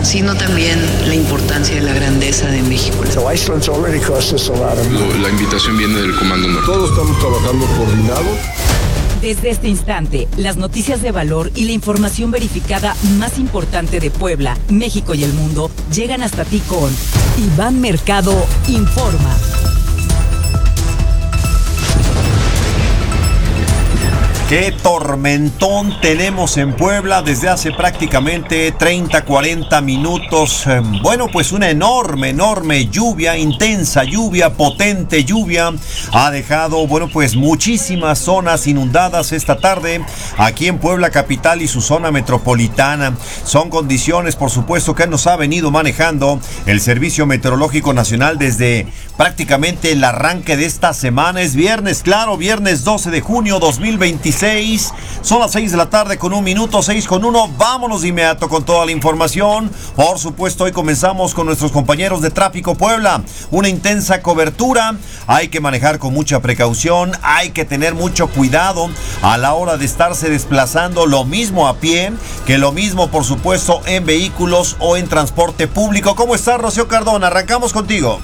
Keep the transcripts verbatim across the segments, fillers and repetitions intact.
sino también la importancia de la grandeza de México. So Iceland's already cost us a lot of money. La invitación viene del Comando Norte. Todos estamos trabajando coordinados. Desde este instante, las noticias de valor y la información verificada más importante de Puebla, México y el mundo llegan hasta ti con Iván Mercado Informa. Qué tormentón tenemos en Puebla desde hace prácticamente treinta, cuarenta minutos. Bueno, pues una enorme, enorme lluvia, intensa lluvia, potente lluvia. Ha dejado, bueno, pues muchísimas zonas inundadas esta tarde aquí en Puebla capital y su zona metropolitana. Son condiciones, por supuesto, que nos ha venido manejando el Servicio Meteorológico Nacional desde prácticamente el arranque de esta semana. Es viernes, claro, viernes doce de junio dos mil veintiséis. Son las seis de la tarde con un minuto, seis con uno. Vámonos de inmediato con toda la información. Por supuesto, hoy comenzamos con nuestros compañeros de Tráfico Puebla. Una intensa cobertura. Hay que manejar con mucha precaución. Hay que tener mucho cuidado a la hora de estarse desplazando. Lo mismo a pie que lo mismo, por supuesto, en vehículos o en transporte público. ¿Cómo estás, Rocío Cardona? Arrancamos contigo.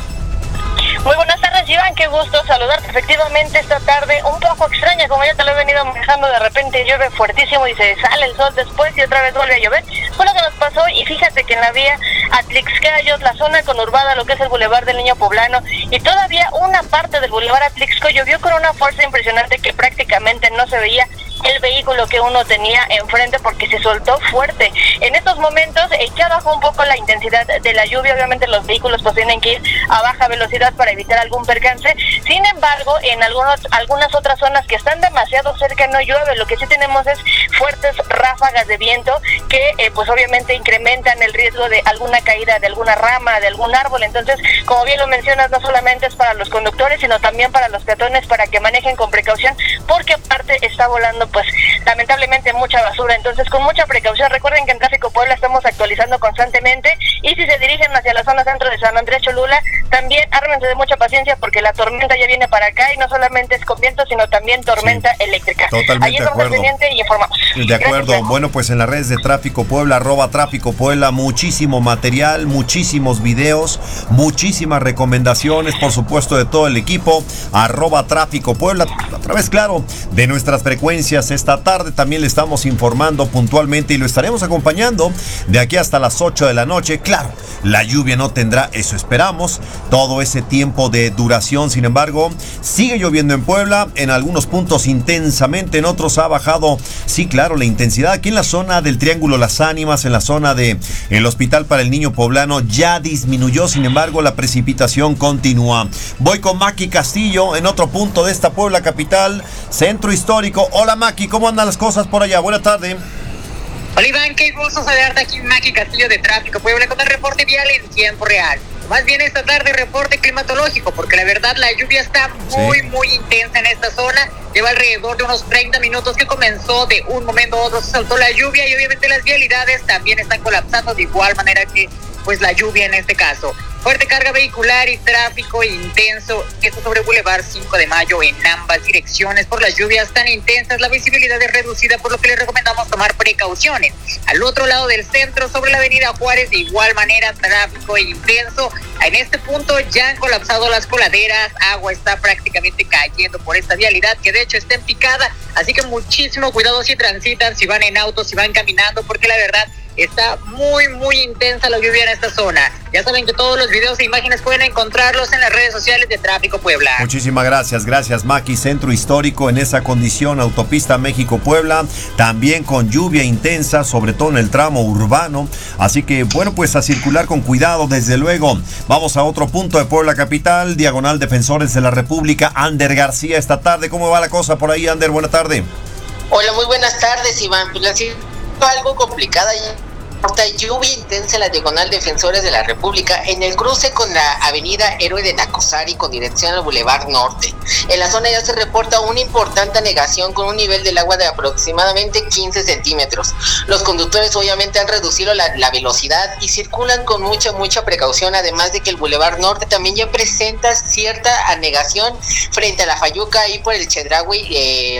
Muy buenas tardes, Iván, qué gusto saludarte. Efectivamente, esta tarde un poco extraña, como ya te lo he venido manejando, de repente llueve fuertísimo y se sale el sol después y otra vez vuelve a llover. Fue lo que nos pasó y fíjate que en la vía Atlixcayos, la zona conurbada, lo que es el Boulevard del Niño Poblano y todavía una parte del Boulevard Atlixco llovió con una fuerza impresionante que prácticamente no se veía el vehículo que uno tenía enfrente porque se soltó fuerte. En estos momentos eh, ya bajó un poco la intensidad de la lluvia. Obviamente los vehículos pues tienen que ir a baja velocidad para evitar algún percance. Sin embargo, en algunos, algunas otras zonas que están demasiado cerca no llueve. Lo que sí tenemos es fuertes ráfagas de viento que eh, pues obviamente incrementan el riesgo de alguna caída de alguna rama, de algún árbol. Entonces, como bien lo mencionas, no solamente es para los conductores, sino también para los peatones, para que manejen con precaución, porque aparte está volando pues lamentablemente mucha basura. Entonces, con mucha precaución. Recuerden que en Tráfico Puebla estamos actualizando constantemente y si se dirigen hacia la zona centro de San Andrés Cholula, también ármense de mucha paciencia porque la tormenta ya viene para acá y no solamente es con viento, sino también tormenta sí, eléctrica. Totalmente Ahí de acuerdo. Pendiente y informamos. De acuerdo. Gracias. Bueno, pues en las redes de Tráfico Puebla, arroba Tráfico Puebla, muchísimo material, muchísimos videos, muchísimas recomendaciones, por supuesto, de todo el equipo, arroba Tráfico Puebla, a través, claro, de nuestras frecuencias. Esta tarde también le estamos informando puntualmente y lo estaremos acompañando de aquí hasta las ocho de la noche. Claro, la lluvia no tendrá, eso esperamos, todo ese tiempo de duración. Sin embargo, sigue lloviendo en Puebla, en algunos puntos intensamente, en otros ha bajado, sí, claro, la intensidad. Aquí en la zona del Triángulo Las Ánimas, en la zona de el Hospital para el Niño Poblano, ya disminuyó. Sin embargo, la precipitación continúa. Voy con Maki Castillo en otro punto de esta Puebla capital, centro histórico. Hola, Maki, ¿cómo andan las cosas por allá? Buena tarde. Hola, Iván, qué gusto saludarte aquí en Maki Castillo de Tráfico Puebla con el reporte vial en tiempo real. Más bien esta tarde reporte climatológico, porque la verdad la lluvia está muy, sí. muy intensa en esta zona. Lleva alrededor de unos treinta minutos que comenzó, de un momento a otro se saltó la lluvia y obviamente las vialidades también están colapsando de igual manera que pues la lluvia en este caso. Fuerte carga vehicular y tráfico intenso, esto sobre Boulevard cinco de Mayo en ambas direcciones. Por las lluvias tan intensas, la visibilidad es reducida, por lo que les recomendamos tomar precauciones. Al otro lado del centro, sobre la avenida Juárez, de igual manera, tráfico intenso. En este punto ya han colapsado las coladeras, agua está prácticamente cayendo por esta vialidad, que de hecho está en picada, así que muchísimo cuidado si transitan, si van en auto, si van caminando, porque la verdad está muy, muy intensa la lluvia en esta zona. Ya saben que todos los videos e imágenes pueden encontrarlos en las redes sociales de Tráfico Puebla. Muchísimas gracias, gracias Maki. Centro histórico en esa condición, autopista México-Puebla, también con lluvia intensa, sobre todo en el tramo urbano. Así que, bueno, pues a circular con cuidado, desde luego. Vamos a otro punto de Puebla capital, diagonal Defensores de la República. Ander García, esta tarde, ¿cómo va la cosa por ahí, Ander? Buena tarde. Hola, muy buenas tardes, Iván. Pues la algo complicada ya. Lluvia intensa en la diagonal Defensores de la República en el cruce con la avenida Héroe de Nacosari con dirección al Boulevard Norte. En la zona ya se reporta una importante anegación con un nivel del agua de aproximadamente quince centímetros. Los conductores obviamente han reducido la, la velocidad y circulan con mucha, mucha precaución, además de que el Boulevard Norte también ya presenta cierta anegación frente a la Fayuca y por el Chedraui, eh,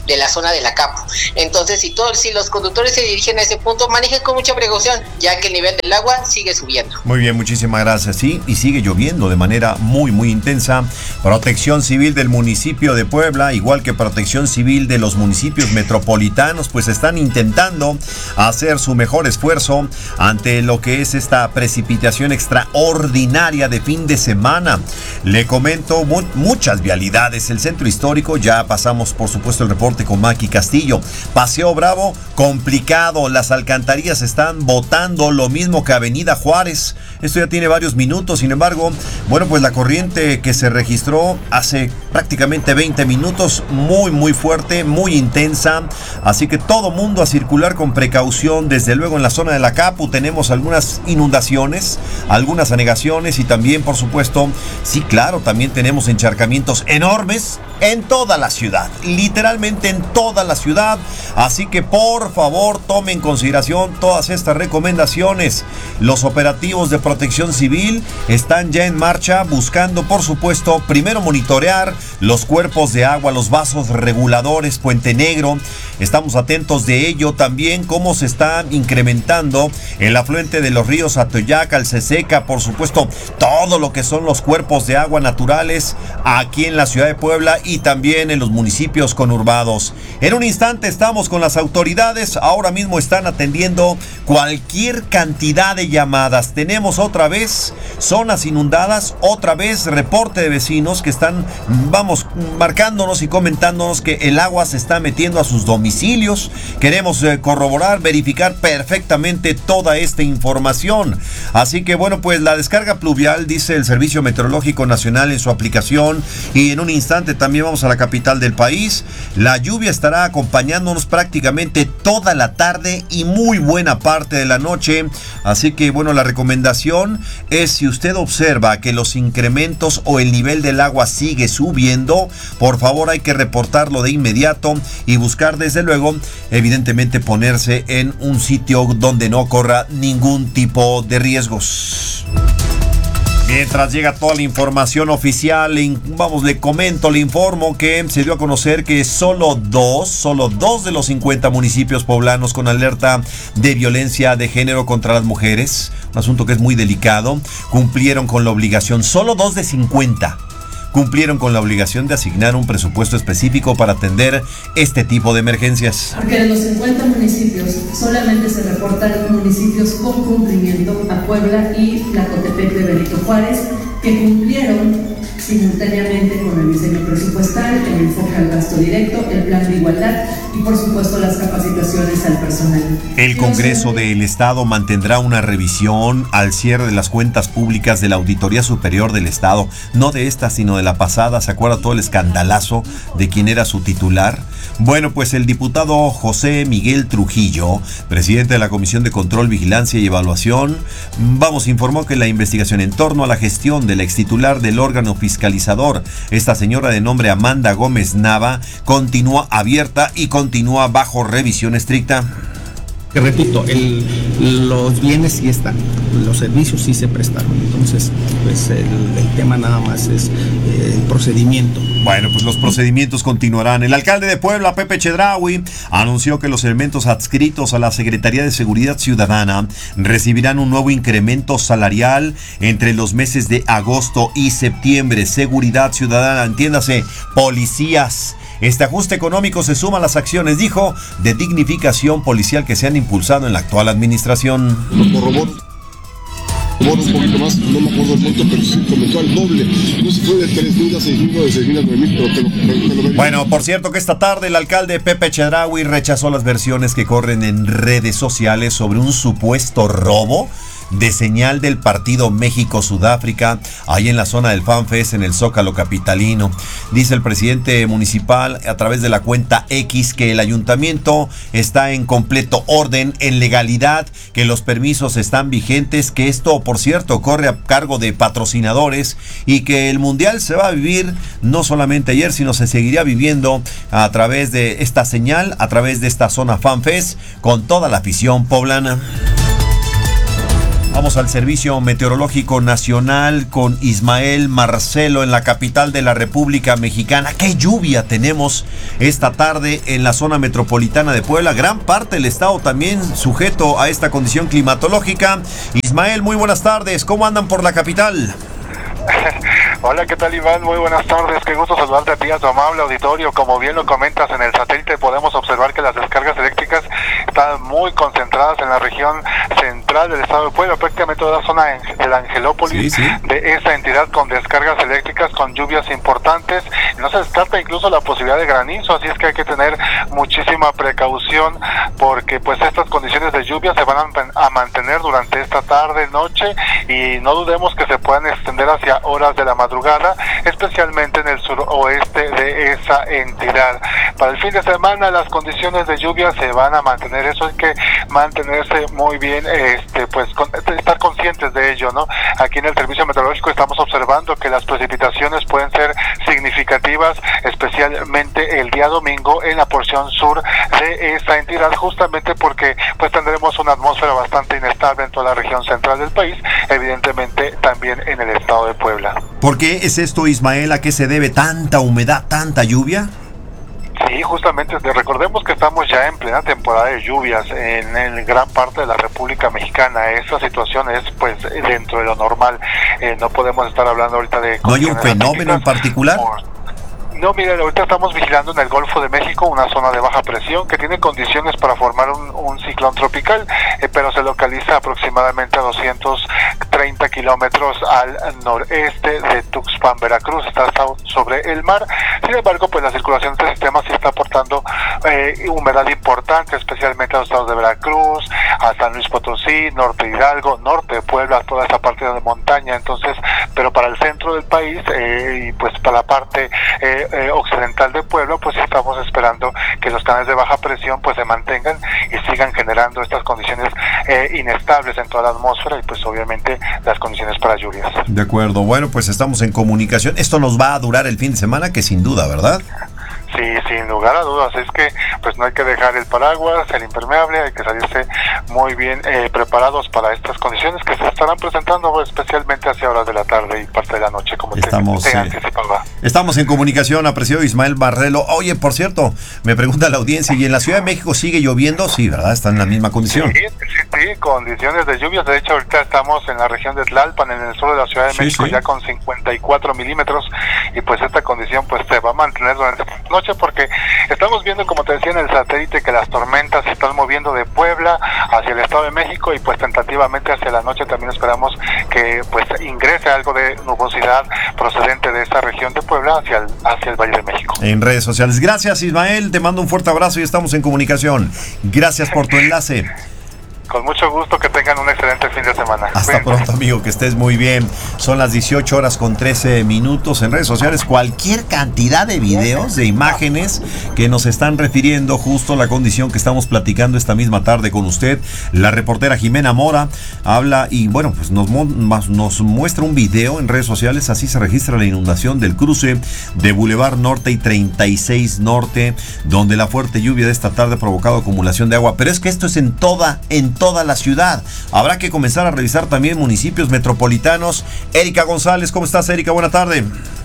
de la zona de la Capu. Entonces, si todos, si los conductores se dirigen a ese punto, manejen con mucha precaución, ya que el nivel del agua sigue subiendo. Muy bien, muchísimas gracias. Sí, y sigue lloviendo de manera muy, muy intensa. Protección Civil del municipio de Puebla, igual que Protección Civil de los municipios metropolitanos, pues están intentando hacer su mejor esfuerzo ante lo que es esta precipitación extraordinaria de fin de semana. Le comento mu- muchas vialidades. El centro histórico, ya pasamos por supuesto el reporte con Maki Castillo. Paseo Bravo, complicado. Las alcantarillas están botando, lo mismo que Avenida Juárez. Esto ya tiene varios minutos. Sin embargo, bueno, pues la corriente que se registró hace prácticamente veinte minutos, muy muy fuerte, muy intensa. Así que todo mundo a circular con precaución. Desde luego en la zona de la Capu tenemos algunas inundaciones, algunas anegaciones y también, por supuesto, sí, claro, también tenemos encharcamientos enormes en toda la ciudad, literalmente en toda la ciudad. Así que por favor tomen en consideración todas estas recomendaciones. Los operativos de Protección Civil están ya en marcha, buscando, por supuesto, primero monitorear los cuerpos de agua, los vasos reguladores, Puente Negro. Estamos atentos de ello, también cómo se está incrementando el afluente de los ríos Atoyac, Alceseca, por supuesto, todo lo que son los cuerpos de agua naturales aquí en la ciudad de Puebla y también en los municipios conurbados. En un instante estamos con las autoridades, ahora mismo están atendiendo cualquier cantidad de llamadas. Tenemos otra vez zonas inundadas, otra vez reporte de vecinos que están, vamos, marcándonos y comentándonos que el agua se está metiendo a sus domicilios. Queremos eh, corroborar, verificar perfectamente toda esta información. Así que bueno, pues la descarga pluvial, dice el Servicio Meteorológico Nacional en su aplicación, y en un instante también vamos a la capital del país. La lluvia estará acompañándonos prácticamente toda la tarde y muy buena parte de la noche. Así que bueno, la recomendación es, si usted observa que los incrementos o el nivel del agua sigue subiendo, por favor hay que reportarlo de inmediato y buscar, desde luego, evidentemente ponerse en un sitio donde no corra ningún tipo de riesgos. Mientras llega toda la información oficial, vamos, le comento, le informo que se dio a conocer que solo dos, solo dos de los cincuenta municipios poblanos con alerta de violencia de género contra las mujeres, un asunto que es muy delicado, cumplieron con la obligación, solo dos de cincuenta. Cumplieron con la obligación de asignar un presupuesto específico para atender este tipo de emergencias. Porque de los cincuenta municipios, solamente se reportan municipios con cumplimiento a Puebla y Tlacotepec de Benito Juárez, que cumplieron simultáneamente con el diseño presupuestal, el enfoque al gasto directo, el plan de igualdad y por supuesto las capacitaciones al personal. El Congreso del Estado mantendrá una revisión al cierre de las cuentas públicas de la Auditoría Superior del Estado, no de esta sino de la pasada. ¿Se acuerda todo el escandalazo de quién era su titular? Bueno, pues el diputado José Miguel Trujillo, presidente de la Comisión de Control, Vigilancia y Evaluación, vamos, informó que la investigación en torno a la gestión de la extitular del órgano fiscalizador, esta señora de nombre Amanda Gómez Nava, continúa abierta y continúa bajo revisión estricta. Que repito, el, los bienes sí están, los servicios sí se prestaron, entonces pues el, el tema nada más es eh, el procedimiento. Bueno, pues los procedimientos continuarán. El alcalde de Puebla, Pepe Chedraui, anunció que los elementos adscritos a la Secretaría de Seguridad Ciudadana recibirán un nuevo incremento salarial entre los meses de agosto y septiembre. Seguridad Ciudadana, entiéndase, policías. Este ajuste económico se suma a las acciones, dijo, de dignificación policial que se han impulsado en la actual administración. Lo corroboro. Corroboro un poquito más, no me acuerdo el monto, pero sí comentó al doble. No se fue de tres mil a seis mil o de seis mil a nueve mil, pero te lo, te lo, te lo Bueno, por cierto que esta tarde el alcalde Pepe Chedraui rechazó las versiones que corren en redes sociales sobre un supuesto robo de señal del partido México-Sudáfrica, ahí en la zona del FanFest, en el Zócalo capitalino. Dice el presidente municipal a través de la cuenta X que el ayuntamiento está en completo orden, en legalidad, que los permisos están vigentes, que esto, por cierto, corre a cargo de patrocinadores y que el mundial se va a vivir no solamente ayer, sino se seguiría viviendo a través de esta señal, a través de esta zona FanFest, con toda la afición poblana. Vamos al Servicio Meteorológico Nacional con Ismael Marcelo en la capital de la República Mexicana. ¡Qué lluvia tenemos esta tarde en la zona metropolitana de Puebla! Gran parte del estado también sujeto a esta condición climatológica. Ismael, muy buenas tardes. ¿Cómo andan por la capital? Hola, ¿qué tal, Iván? Muy buenas tardes, qué gusto saludarte a ti, a tu amable auditorio. Como bien lo comentas, en el satélite podemos observar que las descargas eléctricas están muy concentradas en la región central del estado de Puebla, prácticamente toda la zona de la Angelópolis, sí, sí. de esa entidad con descargas eléctricas, con lluvias importantes. No se descarta incluso la posibilidad de granizo, así es que hay que tener muchísima precaución porque pues estas condiciones de lluvia se van a, a mantener durante esta tarde, noche, y no dudemos que se puedan extender hacia horas de la madrugada, especialmente en el suroeste de esa entidad. Para el fin de semana las condiciones de lluvia se van a mantener, eso hay que mantenerse muy bien, este pues con, estar conscientes de ello, ¿no? Aquí en el Servicio Meteorológico estamos observando que las precipitaciones pueden ser significativas, especialmente el día domingo en la porción sur de esa entidad, justamente porque pues tendremos una atmósfera bastante inestable en toda la región central del país, evidentemente también en el estado de Puebla. ¿Por qué es esto, Ismael? ¿A qué se debe tanta humedad, tanta lluvia? Sí, justamente, recordemos que estamos ya en plena temporada de lluvias en, en gran parte de la República Mexicana. Esta situación es pues dentro de lo normal. Eh, no podemos estar hablando ahorita de... ¿No hay un fenómeno en particular? Por... No, mire, ahorita estamos vigilando en el Golfo de México una zona de baja presión que tiene condiciones para formar un, un ciclón tropical, eh, pero se localiza aproximadamente a doscientos treinta kilómetros al noreste de Tuxpan, Veracruz, está sobre el mar. Sin embargo, pues la circulación de este sistema sí está aportando eh, humedad importante, especialmente a los estados de Veracruz, a San Luis Potosí, norte de Hidalgo, norte de Puebla, toda esa parte de montaña. Entonces, pero para el centro del país eh, y pues para la parte eh, Eh, occidental de Puebla, pues estamos esperando que los canales de baja presión pues se mantengan y sigan generando estas condiciones eh, inestables en toda la atmósfera y pues obviamente las condiciones para lluvias. De acuerdo, bueno, pues estamos en comunicación. Esto nos va a durar el fin de semana, que sin duda, ¿verdad? Sí, sin lugar a dudas, es que pues no hay que dejar el paraguas, el impermeable, hay que salirse muy bien eh, preparados para estas condiciones que se estarán presentando especialmente hacia horas de la tarde y parte de la noche, como estamos, te, te eh, anticipaba. Estamos en comunicación, apreciado Ismael Marcelo. Oye, por cierto, me pregunta la audiencia, ¿y en la Ciudad de México sigue lloviendo? Sí, ¿verdad? Está en la misma condición. Sí, sí, sí, condiciones de lluvias. De hecho, ahorita estamos en la región de Tlalpan, en el sur de la Ciudad de sí, México, sí. ya con cincuenta y cuatro milímetros, y pues esta condición pues se va a mantener durante la noche porque estamos viendo, como te decía en el satélite, que las tormentas se están moviendo de Puebla hacia el Estado de México y pues tentativamente hacia la noche también esperamos que pues ingrese algo de nubosidad procedente de esa región de Puebla hacia el, hacia el Valle de México. En redes sociales. Gracias, Ismael, te mando un fuerte abrazo y estamos en comunicación. Gracias por tu enlace. Con mucho gusto, que tengan un excelente fin de semana. Hasta Cuídense. Pronto, amigo, que estés muy bien. Son las dieciocho horas con trece minutos. En redes sociales, cualquier cantidad de videos, de imágenes que nos están refiriendo justo a la condición que estamos platicando esta misma tarde con usted. La reportera Jimena Mora habla y, bueno, pues nos, nos muestra un video en redes sociales. Así se registra la inundación del cruce de Boulevard Norte y treinta y seis Norte, donde la fuerte lluvia de esta tarde ha provocado acumulación de agua. Pero es que esto es en toda, en toda la ciudad. Habrá que comenzar a revisar también municipios metropolitanos. Erika González, ¿cómo estás, Erika? Buena tarde.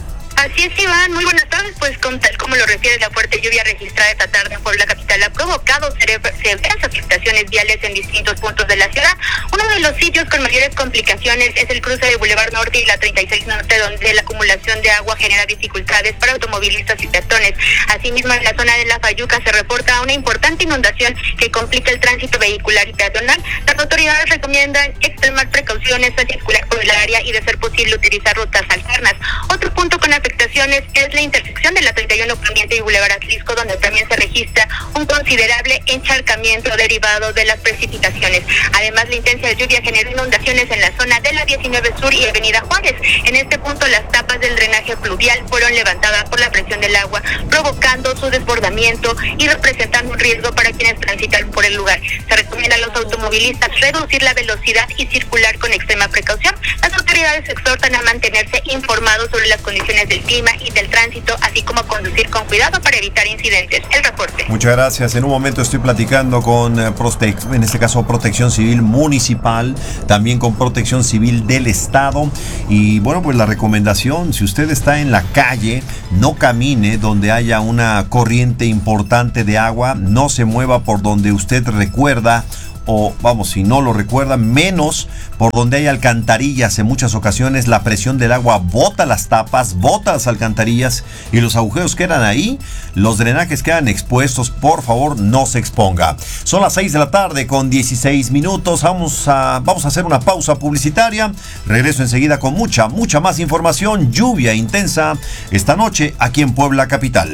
Así es, Iván, muy buenas tardes. Pues con tal como lo refieres, la fuerte lluvia registrada esta tarde en Puebla capital ha provocado severas afectaciones viales en distintos puntos de la ciudad. Uno de los sitios con mayores complicaciones es el cruce de Boulevard Norte y la treinta y seis Norte, donde la acumulación de agua genera dificultades para automovilistas y peatones. Asimismo, en la zona de La Fayuca se reporta una importante inundación que complica el tránsito vehicular y peatonal. Las autoridades recomiendan extremar precauciones al circular por el área y, de ser posible, utilizar rutas alternas. Otro punto con afectaciones es la intersección de la treinta y uno Poniente y Boulevard Atlisco, donde también se registra un considerable encharcamiento derivado de las precipitaciones. Además, la intensa lluvia generó inundaciones en la zona de la diecinueve Sur y Avenida Juárez. En este punto, las tapas del drenaje pluvial fueron levantadas por la presión del agua, provocando su desbordamiento y representando un riesgo para quienes transitan por el lugar. Se recomienda a los automovilistas reducir la velocidad y circular con extrema precaución. Las autoridades exhortan a mantenerse informados sobre las condiciones del clima y del tránsito, así como conducir con cuidado para evitar incidentes. El reporte. Muchas gracias. En un momento estoy platicando con eh, Protec, en este caso Protección Civil Municipal, también con Protección Civil del Estado. Y bueno, pues la recomendación, si usted está en la calle, no camine donde haya una corriente importante de agua, no se mueva por donde usted recuerda, o vamos, si no lo recuerda, menos por donde hay alcantarillas. En muchas ocasiones la presión del agua bota las tapas, bota las alcantarillas y los agujeros quedan ahí, los drenajes quedan expuestos. Por favor, no se exponga. Son las seis de la tarde con dieciséis minutos. Vamos a, vamos a hacer una pausa publicitaria. Regreso enseguida con mucha, mucha más información. Lluvia intensa esta noche aquí en Puebla capital.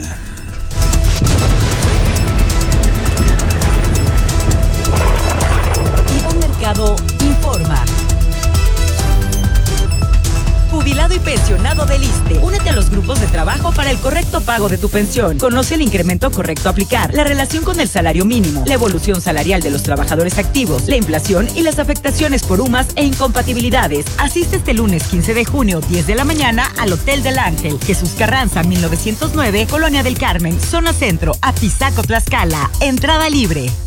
Informa. Jubilado y pensionado del ISSSTE. Únete a los grupos de trabajo para el correcto pago de tu pensión. Conoce el incremento correcto a aplicar, la relación con el salario mínimo, la evolución salarial de los trabajadores activos, la inflación y las afectaciones por U M A S e incompatibilidades. Asiste este lunes quince de junio, diez de la mañana, al Hotel del Ángel, Jesús Carranza, mil novecientos nueve, Colonia del Carmen, Zona Centro, Apizaco, Tlaxcala. Entrada libre.